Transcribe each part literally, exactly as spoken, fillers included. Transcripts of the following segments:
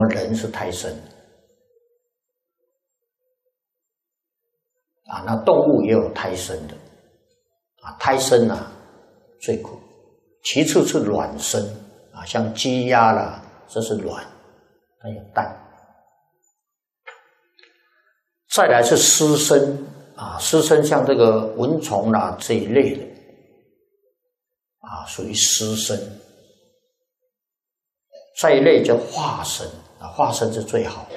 人是胎生啊，那动物也有胎生的啊，胎生啊最苦，其次是卵生啊，像鸡鸭啦，这是卵，它有蛋。再来是湿生啊，湿生像这个蚊虫啦这一类的啊，属于湿生。再一类叫化生啊，化生是最好的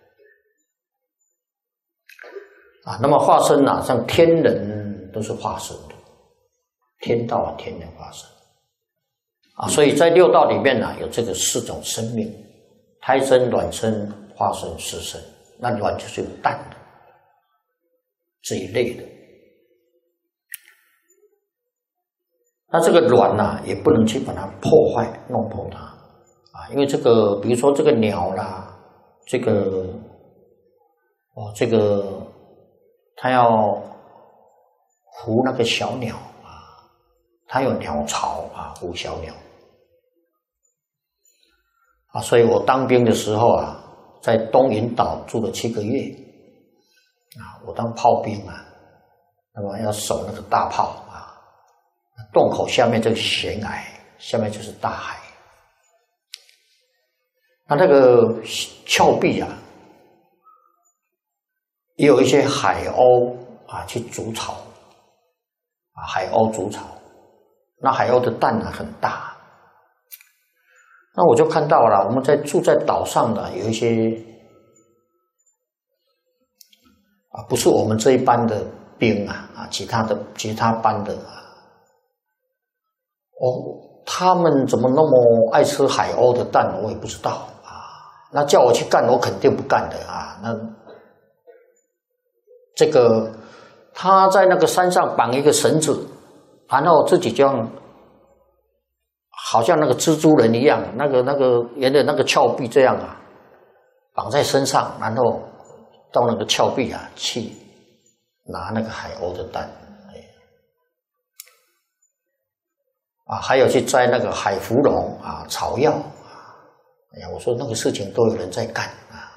啊。那么化生啊，像天人都是化生的，天道啊，天人化生啊。所以在六道里面呢、啊，有这个四种生命：胎生、卵生、化生、湿生。那卵就是有蛋的这一类的。那这个卵呢、啊，也不能去把它破坏、弄破它。啊，因为这个，比如说这个鸟啦，这个，哦，这个，它要孵那个小鸟啊，它有鸟巢啊，孵小鸟啊，所以我当兵的时候啊，在东引岛住了七个月啊，我当炮兵啊，那么要守那个大炮啊，洞口下面就是悬崖，下面就是大海。那那个峭壁啊，也有一些海鸥啊去筑巢啊，海鸥筑巢，那海鸥的蛋呢很大。那我就看到了，我们在住在岛上的有一些啊，不是我们这一班的兵啊啊，其他的其他班的啊，哦，他们怎么那么爱吃海鸥的蛋，我也不知道。那叫我去干，我肯定不干的啊！那这个他在那个山上绑一个绳子，然后自己这样，好像那个蜘蛛人一样，那个那个沿着那个峭壁这样啊，绑在身上，然后到那个峭壁啊去拿那个海鸥的蛋，啊，还有去摘那个海芙蓉啊、草药。哎呀，我说那个事情都有人在干啊！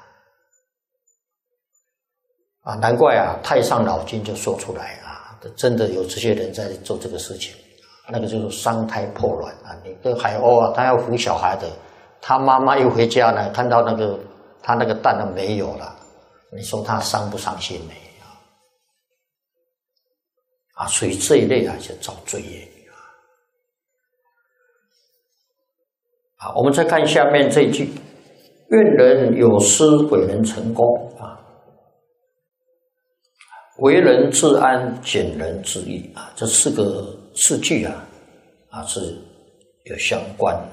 啊，难怪啊，太上老君就说出来啊，真的有这些人在做这个事情，那个就是伤胎破卵啊！你个海鸥啊，他要孵小孩的，他妈妈一回家呢，看到那个他那个蛋都没有了，你说他伤不伤心呢？啊，所以这一类啊，就造罪业。好，我们再看下面这一句：愿人有失，为人成功啊，为人自安，俭人自易啊。这四个四句啊啊是有相关的。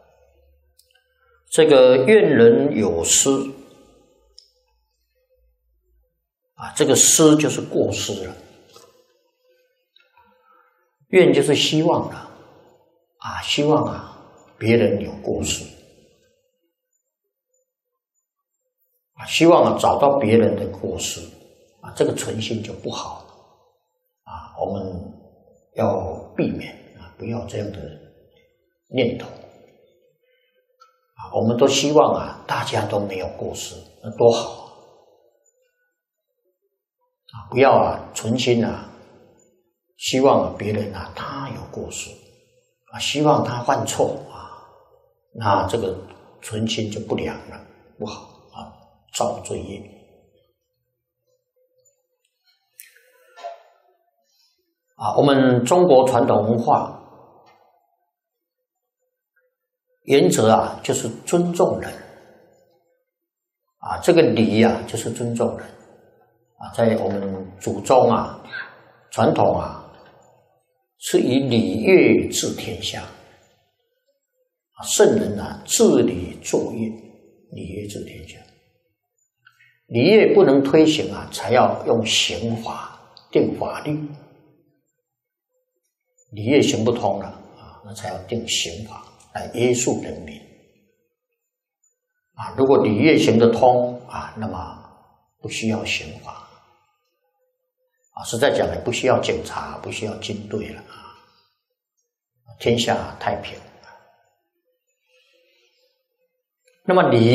这个愿人有失啊，这个失就是过失了，愿就是希望了啊，希望啊。别人有过失啊，希望啊找到别人的过失啊，这个存心就不好啊，我们要避免啊，不要这样的念头啊，我们都希望啊，大家都没有过失，那多好啊！不要啊，存心啊，希望啊别人啊他有过失啊，希望他犯错。那这个存心就不良了，不好啊，造罪业。啊，我们中国传统文化原则啊，就是尊重人啊，这个礼啊，就是尊重人啊，在我们祖宗啊，传统啊，是以礼乐治天下。圣人啊，治理作业，礼乐治天下。礼乐不能推行啊，才要用刑法定法律。礼乐行不通了啊，那才要定刑法来约束人民啊。如果礼乐行得通啊，那么不需要刑法啊。实在讲呢，不需要警察，不需要军队了啊，天下太平。那么礼